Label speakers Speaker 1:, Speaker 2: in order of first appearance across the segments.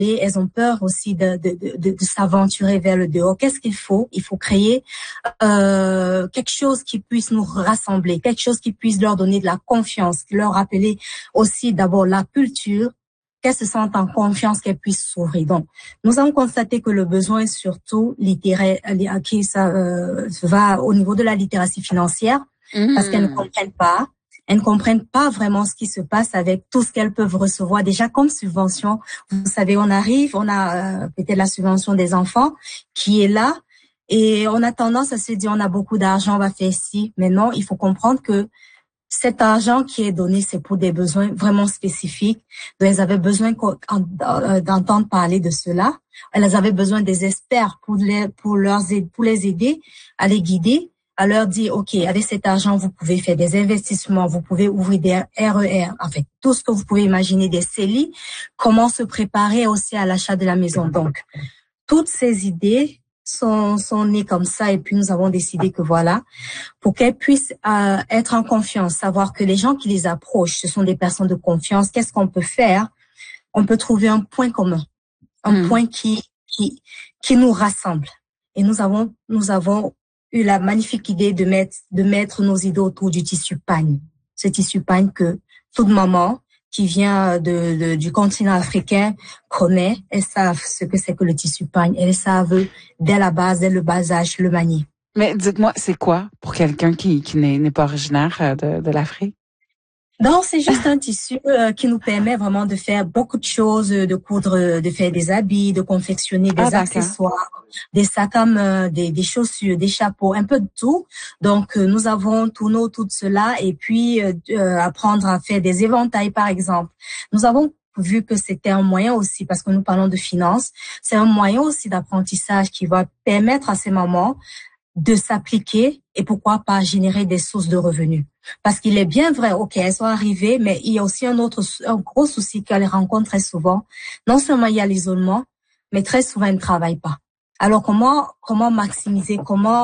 Speaker 1: elles ont peur aussi de s'aventurer vers le dehors. Qu'est-ce qu'il faut? Il faut créer quelque chose qui puisse nous rassembler, quelque chose qui puisse leur donner de la confiance, leur rappeler aussi d'abord la culture, qu'elles se sentent en confiance, qu'elles puissent s'ouvrir. Donc, nous avons constaté que le besoin est surtout littéraire, va au niveau de la littératie financière, parce qu'elles ne comprennent pas. Elles ne comprennent pas vraiment ce qui se passe avec tout ce qu'elles peuvent recevoir déjà comme subvention. Vous savez, on a peut-être la subvention des enfants qui est là et on a tendance à se dire on a beaucoup d'argent, on va faire ci. Mais non, il faut comprendre que cet argent qui est donné, c'est pour des besoins vraiment spécifiques. Donc, elles avaient besoin d'entendre parler de cela. Elles avaient besoin des experts pour les aider, à les guider, à leur dire, OK, avec cet argent, vous pouvez faire des investissements, vous pouvez ouvrir des RER, avec tout ce que vous pouvez imaginer, des CELI, comment se préparer aussi à l'achat de la maison. Donc, toutes ces idées sont nées comme ça et puis nous avons décidé que voilà, pour qu'elles puissent être en confiance, savoir que les gens qui les approchent, ce sont des personnes de confiance, qu'est-ce qu'on peut faire? On peut trouver un point commun, un point qui nous rassemble. Et nous avons eu la magnifique idée de mettre nos idées autour du tissu pagne. Ce tissu pagne que toute maman qui vient du continent africain connaît. Elles savent ce que c'est que le tissu pagne. Elles savent dès le bas âge, le manier.
Speaker 2: Mais dites-moi, c'est quoi pour quelqu'un qui n'est pas originaire de l'Afrique?
Speaker 1: Non, c'est juste un tissu qui nous permet vraiment de faire beaucoup de choses, de coudre, de faire des habits, de confectionner des accessoires, des sacs à main, des chaussures, des chapeaux, un peu de tout. Donc, nous avons tourné autour de cela et puis apprendre à faire des éventails, par exemple. Nous avons vu que c'était un moyen aussi, parce que nous parlons de finances, c'est un moyen aussi d'apprentissage qui va permettre à ces mamans de s'appliquer et pourquoi pas générer des sources de revenus. Parce qu'il est bien vrai, OK, elles sont arrivées, mais il y a aussi un gros souci qu'elles rencontrent très souvent. Non seulement il y a l'isolement, mais très souvent elles ne travaillent pas. Alors comment maximiser, comment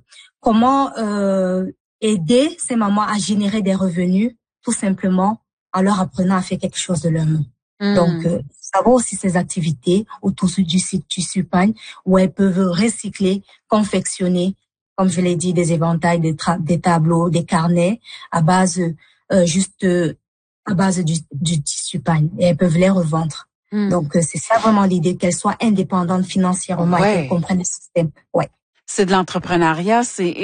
Speaker 1: aider ces mamans à générer des revenus, tout simplement en leur apprenant à faire quelque chose de leur main. Donc, nous avons aussi ces activités autour du site tissu pagne où elles peuvent recycler, confectionner, comme je l'ai dit, des éventails, des tableaux, des carnets à base du tissu pagne et elles peuvent les revendre. Donc, c'est ça vraiment l'idée, qu'elles soient indépendantes financièrement et qu'elles comprennent le système. Ouais.
Speaker 2: C'est de l'entrepreneuriat, c'est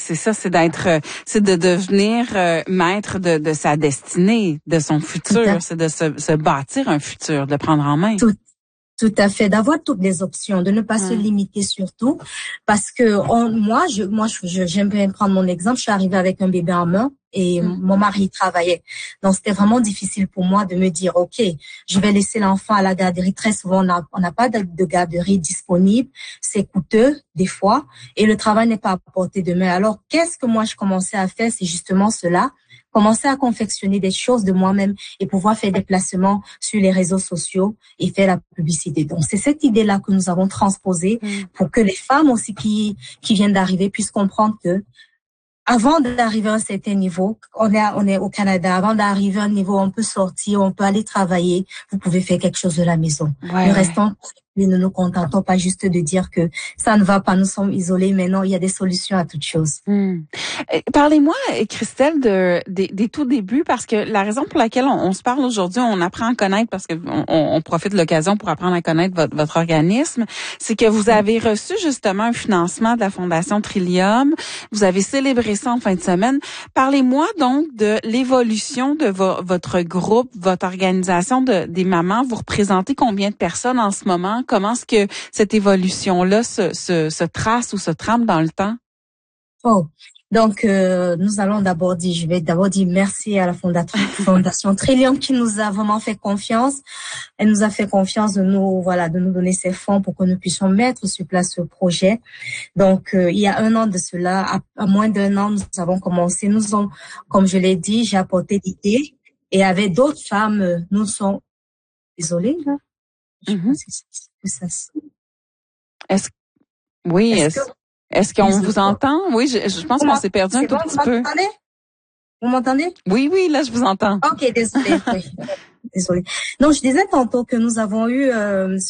Speaker 2: de devenir maître de sa destinée, de son futur, c'est de se bâtir un futur, de le prendre en main.
Speaker 1: Tout à fait, d'avoir toutes les options, de ne pas se limiter surtout, parce que moi, j'aime bien prendre mon exemple. Je suis arrivée avec un bébé en main et mon mari travaillait. Donc, c'était vraiment difficile pour moi de me dire, OK, je vais laisser l'enfant à la garderie. Très souvent, on n'a pas de garderie disponible. C'est coûteux, des fois, et le travail n'est pas à portée de main. Alors, qu'est-ce que moi, je commençais à faire? C'est justement cela. Commencer à confectionner des choses de moi-même et pouvoir faire des placements sur les réseaux sociaux et faire la publicité. Donc, c'est cette idée-là que nous avons transposée pour que les femmes aussi qui viennent d'arriver puissent comprendre que avant d'arriver à un certain niveau, on est au Canada, avant d'arriver à un niveau où on peut sortir, on peut aller travailler, vous pouvez faire quelque chose de la maison. Nous restons, ne nous contentons pas juste de dire que ça ne va pas, nous sommes isolés, mais non, il y a des solutions à toutes choses.
Speaker 2: Parlez-moi, Christelle, des tout débuts, parce que la raison pour laquelle on se parle aujourd'hui, on apprend à connaître, parce que on profite de l'occasion pour apprendre à connaître votre organisme, c'est que vous avez reçu justement un financement de la Fondation Trillium, vous avez célébré ça en fin de semaine. Parlez-moi donc de l'évolution de votre groupe, votre organisation des mamans. Vous représentez combien de personnes en ce moment? Comment est-ce que cette évolution-là se trace ou se trame dans le temps?
Speaker 1: Donc, je vais d'abord dire merci à la Fondation Trillium qui nous a vraiment fait confiance. Elle nous a fait confiance de nous donner ces fonds pour que nous puissions mettre sur place ce projet. Donc, il y a un an de cela, à moins d'un an, nous avons commencé. Comme je l'ai dit, j'ai apporté l'idée et avec d'autres femmes, nous sommes désolés, là. Je pense que ça
Speaker 2: Est-ce qu'on vous entend? Oui, je pense qu'on s'est perdu un tout petit peu.
Speaker 1: Vous m'entendez?
Speaker 2: Oui, là, je vous entends.
Speaker 1: OK, désolée. Oui. Désolée. Non, je disais tantôt que nous avons eu